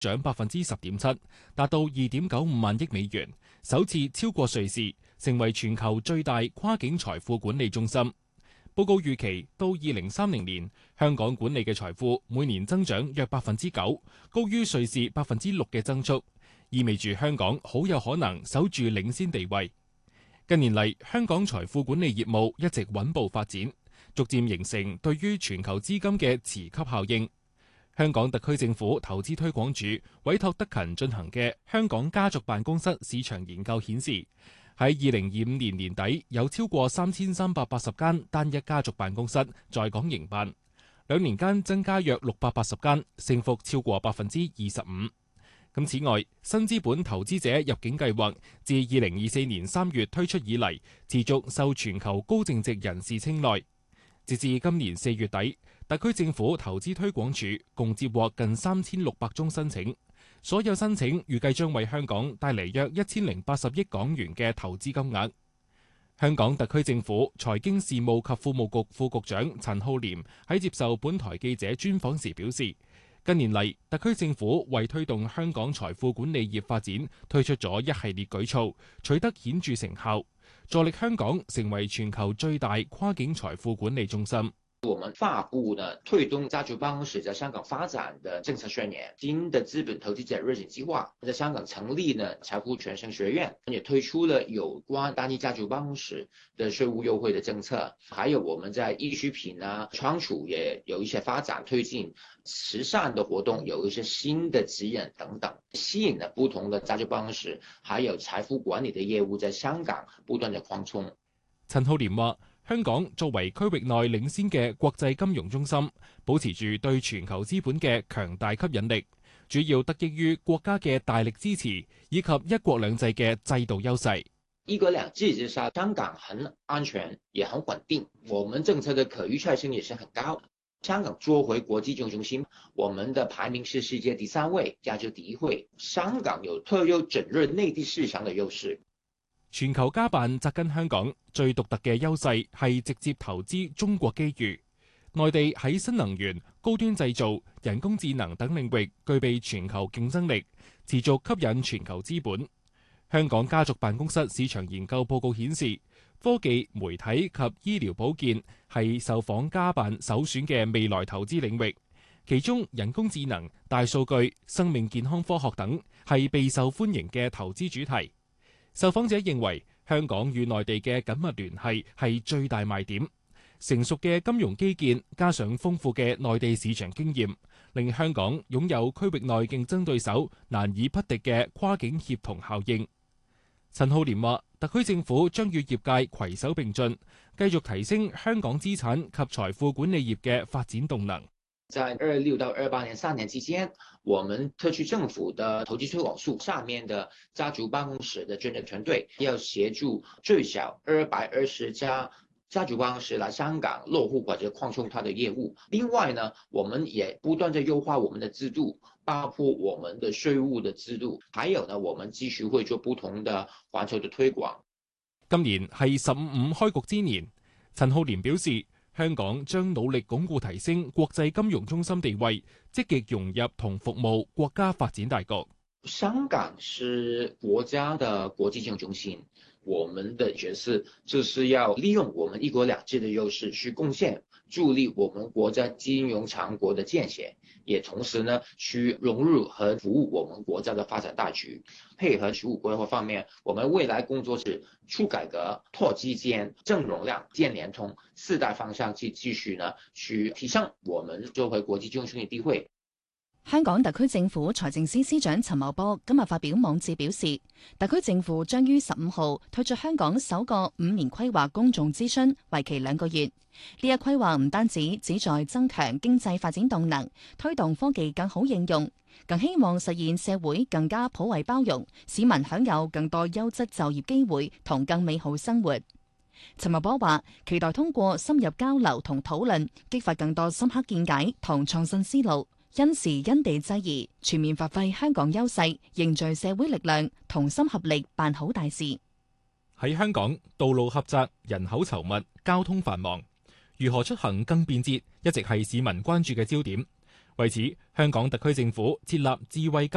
長10.7%，達到2.95萬億美元，首次超過瑞士，成為全球最大跨境財富管理中心。報告預期到2030年，香港管理嘅財富每年增長約9%，高於瑞士6%嘅增速，意味住香港好有可能守住領先地位。近年嚟，香港財富管理業務一直穩步發展，逐漸形成對於全球資金嘅磁吸效應。香港特區政府投資推廣署委託德勤進行嘅香港家族辦公室市場研究顯示，喺2025年年底有超過3380間單一家族辦公室在港營辦，2年間增加約680間，升幅超過25%。此外，新資本投資者入境計劃自2024年3月推出以嚟，持續受全球高淨值人士青睞。截至今年4月底，特區政府投資推廣署共接獲近3600宗申請，所有申請預計將為香港帶嚟約1080億港元嘅投資金額。香港特區政府財經事務及庫務局副局長陳浩濂喺接受本台記者專訪時表示，近年嚟，特區政府為推動香港財富管理業發展，推出咗一系列舉措，取得顯著成效，助力香港成為全球最大跨境財富管理中心。 我們發布呢推動家族辦公室在香港發展的政策宣言，新的資本投資者熱情計劃，在香港成立呢財富傳承學院，也推出了有關單一家族辦公室的稅務優惠的政策，還有我們在藝術品啊、倉儲也有一些發展推進，慈善的活動有一些新的指引等等，吸引了不同的家族辦公室，還有財富管理的業務在香港不斷的擴充。 陳浩濂話，香港作為區域內領先嘅國際金融中心，保持住對全球資本嘅強大吸引力，主要得益於國家嘅大力支持以及一國兩制嘅制度優勢。 一國兩制之下，香港很安全也很穩定，我們政策的可預測性也是很高。香港作為國際金融中心，我們的排名是世界第3位，亞洲第1位。香港有特有整入內地市場的優勢。 全球家辦紮根香港，最獨特嘅優勢係直接投資中國機遇。內地喺新能源、高端製造、人工智能等領域具備全球競爭力，持續吸引全球資本。香港家族辦公室市場研究報告顯示，科技、媒體及醫療保健係受訪家辦首選嘅未來投資領域，其中人工智能、大數據、生命健康科學等係備受歡迎嘅投資主題。受訪者認為，香港與內地嘅緊密聯繫係最大賣點。成熟嘅金融基建加上豐富嘅內地市場經驗，令香港擁有區域內競爭對手難以匹敵嘅跨境協同效應。陳浩濂話，特區政府將與業界攜手並進，繼續提升香港資產及財富管理業嘅發展動能。 在26到28年3年之間，我們特區政府的投資推廣署下面的家族辦公室的專業團隊要協助最少220家家族辦公室來香港落戶或者擴充它的業務。另外呢，我們也不斷地優化我們的制度，包括我們的稅務的制度，還有呢，我們繼續會做不同的環球的推廣。 今年係15開局之年，陳浩濂表示，香港將努力鞏固提升國際金融中心地位，積極融入同服務國家發展大局。 香港是國家的國際金融中心，我們的角色就是要利用我們一國兩制的優勢去貢獻，助力我們國家金融強國的建設，也同時呢去融入和服務我們國家的發展大局。配合實務規劃方面，我們未來工作是促改革、拓基建、增容量、建聯通4大方向去繼續呢去提升我們作為國際金融中心的地位。 香港特區政府財政司司長陳茂波今日發表網誌表示，特區政府將於15號推出香港首個5年規劃公眾諮詢，為期2個月。呢一規劃唔單止旨在增強經濟發展動能，推動科技更好應用，更希望實現社會更加普惠包容，市民享有更多優質就業機會同更美好生活。陳茂波話，期待通過深入交流同討論，激發更多深刻見解同創新思路。因時因地制宜，全面發揮香港優勢，凝聚社會力量，同心合力辦好大事。 喺香港，道路狹窄、人口稠密、交通繁忙，如何出行更便捷，一直係市民關注嘅焦點。為此，香港特區政府設立智慧